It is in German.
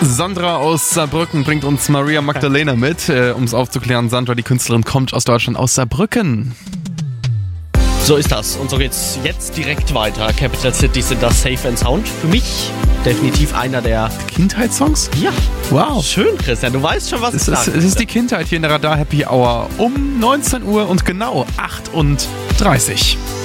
Sandra aus Saarbrücken bringt uns Maria Magdalena mit. Um es aufzuklären, Sandra, die Künstlerin, kommt aus Deutschland, aus Saarbrücken. So ist das. Und so geht's jetzt direkt weiter. Capital City sind das Safe and Sound. Für mich definitiv einer der Kindheitssongs? Ja. Wow. Schön, Christian. Du weißt schon, was Es ist die Kindheit hier in der Radar Happy Hour um 19 Uhr und genau 38.